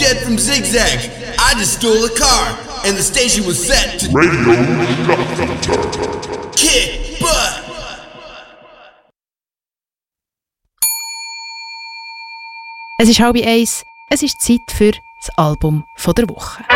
Shed from Zigzag. I just stole a car, and the station was set to Radio Nocturne. Kick Butt. Es ist 12:30. Es ist Zeit für das Album der Woche.